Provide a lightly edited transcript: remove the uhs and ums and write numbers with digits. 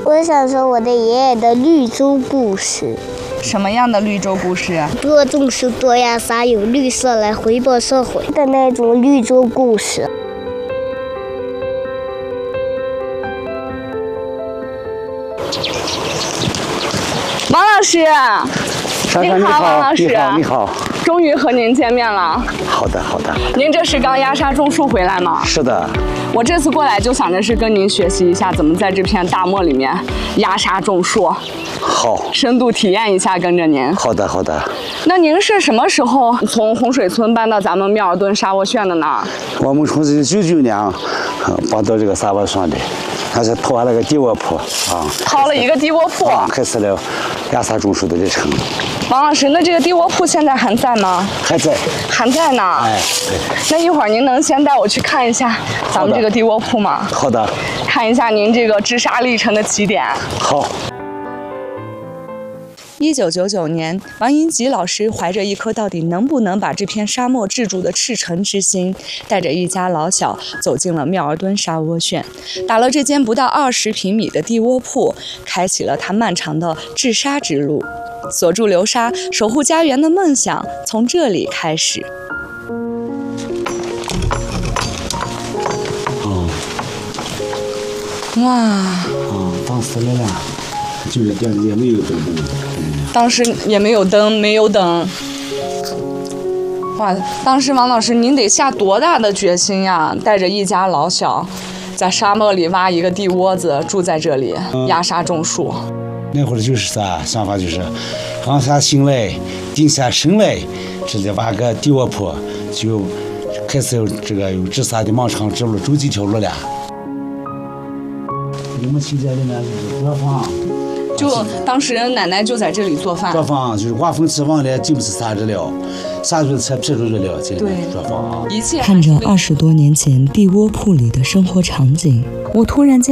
我想说我的爷爷的绿洲故事。 什么样的绿洲故事？ 多种树多呀啥，有绿色来回报社会的那种绿洲故事。 王老师， 你好，王老师， 你好， 终于和您见面了。 好的。 您这是刚压沙种树回来吗？ 是的。 我这次过来就想着是跟您学习一下怎么在这片大漠里面压沙种树。 好， 深度体验一下，跟着您。 好的。 那您是什么时候从洪水村搬到咱们妙尔顿沙窝县的呢？ 我们从99年搬到这个沙窝上的，还是掏了个地窝铺啊， 掏了一个地窝铺， 开始了压沙种树的历程。 王老师，那这个地窝铺现在还在吗？ 还在呢。 哎，对。 那一会儿您能先带我去看一下咱们这个地窝铺吗？ 好的。 看一下您这个治沙历程的起点。 好。 1999年，王英吉老师怀着一颗到底能不能把这片沙漠治住的赤诚之心，带着一家老小走进了妙尔顿沙窝县，打了这间不到20平米的地窝铺，开启了他漫长的治沙之路。锁住流沙，守护家园的梦想从这里开始。哇！ 当时来了，就是也没有灯。 当时也没有灯。哇！当时王老师，您得下多大的决心呀？带着一家老小，在沙漠里挖一个地窝子，住在这里，压沙种树。 那会儿就是啥想法，就是放下心来，定下身来，直接挖个地窝铺，就开始有治沙的漫长之路，走几条路了。我们期间里面就是作坊。 就当时奶奶就在这里做饭。 作坊就是挖粪池往来进不是沙子了，沙子车撇出去了，这里作坊。 一切看着20多年前地窝铺里的生活场景，我突然间